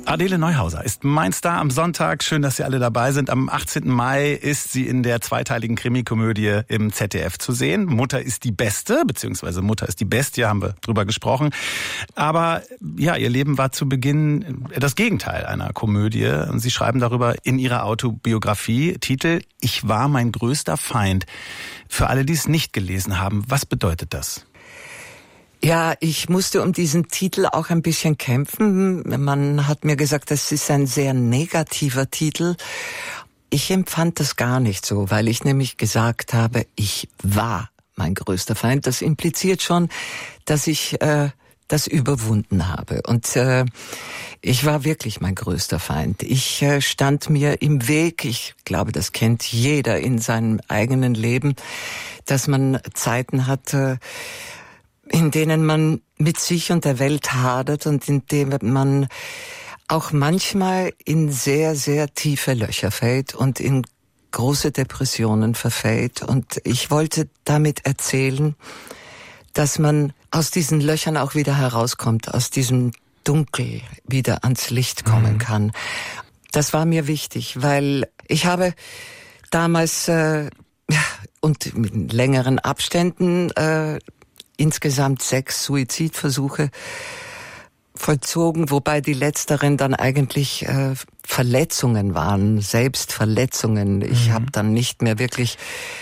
Adele Neuhauser ist mein Star am Sonntag. Schön, dass Sie alle dabei sind. Am 18. Mai ist sie in der zweiteiligen Krimikomödie im ZDF zu sehen. Mutter ist die Beste, beziehungsweise Mutter ist die Bestie, haben wir drüber gesprochen. Aber ja, ihr Leben war zu Beginn das Gegenteil einer Komödie. Und Sie schreiben darüber in Ihrer Autobiografie, Titel Ich war mein größter Feind. Für alle, die es nicht gelesen haben, was bedeutet das? Ja, ich musste um diesen Titel auch ein bisschen kämpfen. Man hat mir gesagt, das ist ein sehr negativer Titel. Ich empfand das gar nicht so, weil ich nämlich gesagt habe, ich war mein größter Feind. Das impliziert schon, dass ich das überwunden habe. Und ich war wirklich mein größter Feind. Ich stand mir im Weg. Ich glaube, das kennt jeder in seinem eigenen Leben, dass man Zeiten hat, in denen man mit sich und der Welt hadert und in denen man auch manchmal in sehr, sehr tiefe Löcher fällt und in große Depressionen verfällt. Und ich wollte damit erzählen, dass man aus diesen Löchern auch wieder herauskommt, aus diesem Dunkel wieder ans Licht kommen kann. Das war mir wichtig, weil ich habe damals und mit längeren Abständen insgesamt 6 Suizidversuche vollzogen, wobei die letzteren dann eigentlich Verletzungen waren, Selbstverletzungen. Ich habe dann nicht mehr wirklich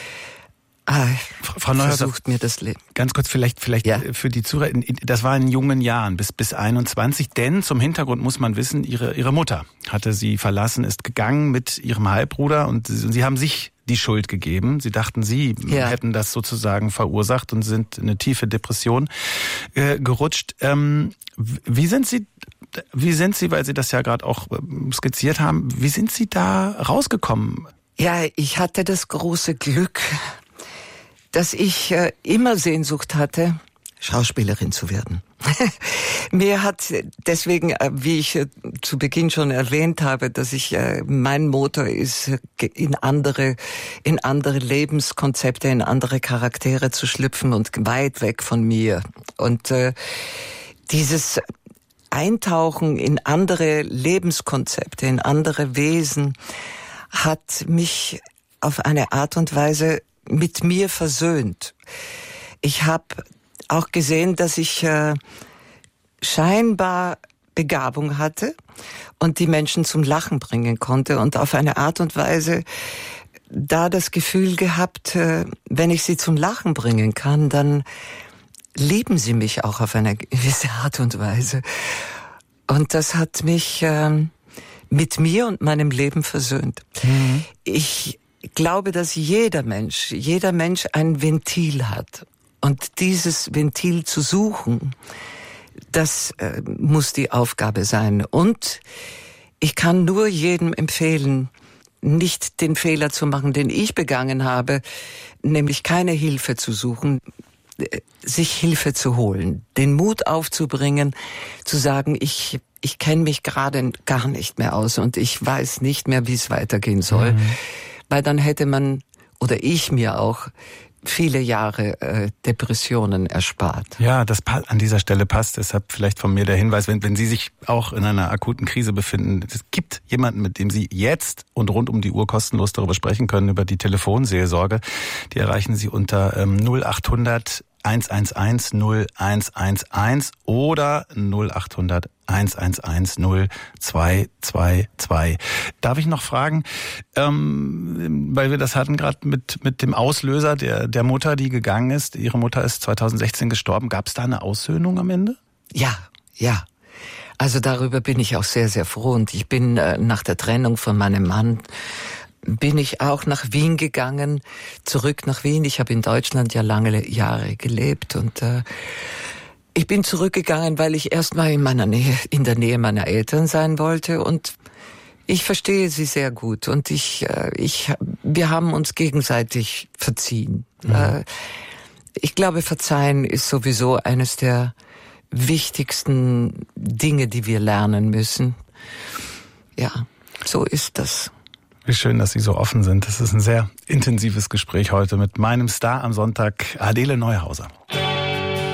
Frau Neuhauser, versucht, mir das Leben. Ganz kurz, vielleicht ja, für die Zuhörer, das war in jungen Jahren, bis 21, denn zum Hintergrund muss man wissen, ihre Mutter hatte sie verlassen, ist gegangen mit ihrem Halbbruder und sie haben sich die Schuld gegeben. Sie dachten, sie hätten das sozusagen verursacht und sind in eine tiefe Depression gerutscht. Wie sind Sie, weil Sie das ja gerade auch skizziert haben, wie sind Sie da rausgekommen? Ja, ich hatte das große Glück, dass ich immer Sehnsucht hatte, Schauspielerin zu werden. Mir hat deswegen, wie ich zu Beginn schon erwähnt habe, dass ich mein Motor ist, in andere Lebenskonzepte, in andere Charaktere zu schlüpfen und weit weg von mir. Und dieses Eintauchen in andere Lebenskonzepte, in andere Wesen, hat mich auf eine Art und Weise mit mir versöhnt. Ich habe auch gesehen, dass ich scheinbar Begabung hatte und die Menschen zum Lachen bringen konnte und auf eine Art und Weise da das Gefühl gehabt, wenn ich sie zum Lachen bringen kann, dann lieben sie mich auch auf eine gewisse Art und Weise. Und das hat mich mit mir und meinem Leben versöhnt. Ich glaube, dass jeder Mensch ein Ventil hat. Und dieses Ventil zu suchen, das muss die Aufgabe sein. Und ich kann nur jedem empfehlen, nicht den Fehler zu machen, den ich begangen habe, nämlich keine Hilfe zu suchen, sich Hilfe zu holen, den Mut aufzubringen, zu sagen, ich kenne mich gerade gar nicht mehr aus und ich weiß nicht mehr, wie es weitergehen soll. Weil dann hätte man, oder ich mir auch, viele Jahre Depressionen erspart. Ja, das an dieser Stelle passt. Deshalb vielleicht von mir der Hinweis, wenn Sie sich auch in einer akuten Krise befinden, es gibt jemanden, mit dem Sie jetzt und rund um die Uhr kostenlos darüber sprechen können, über die Telefonseelsorge. Die erreichen Sie unter 0800 111 0111 oder 0800 111 0222. Darf ich noch fragen, weil wir das hatten gerade mit dem Auslöser der Mutter, die gegangen ist. Ihre Mutter ist 2016 gestorben. Gab es da eine Aussöhnung am Ende? Ja. Also darüber bin ich auch sehr, sehr froh. Und ich bin nach der Trennung von meinem Mann bin ich auch nach Wien gegangen, zurück nach Wien. Ich habe in Deutschland ja lange Jahre gelebt und ich bin zurückgegangen, weil ich erstmal in der Nähe meiner Eltern sein wollte und ich verstehe sie sehr gut und wir haben uns gegenseitig verziehen. Ich glaube, Verzeihen ist sowieso eines der wichtigsten Dinge, die wir lernen müssen. Ja, so ist das. Wie schön, dass Sie so offen sind. Das ist ein sehr intensives Gespräch heute mit meinem Star am Sonntag, Adele Neuhauser.